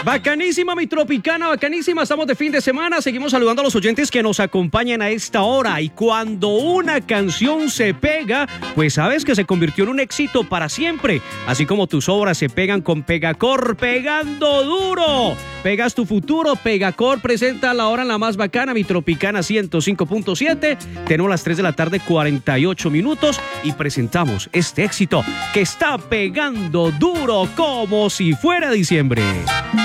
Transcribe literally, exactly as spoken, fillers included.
Bacanísima, mi tropicana, bacanísima. Estamos de fin de semana. Seguimos saludando a los oyentes que nos acompañan a esta hora. Y cuando una canción se pega, pues sabes que se convirtió en un éxito para siempre. Así como tus obras se pegan con Pegacor, pegando duro. Pegas tu futuro. Pegacor presenta la hora en la más bacana, mi tropicana ciento cinco punto siete. Tenemos las tres de la tarde, cuarenta y ocho minutos. Y presentamos este éxito que está pegando duro como si fuera diciembre.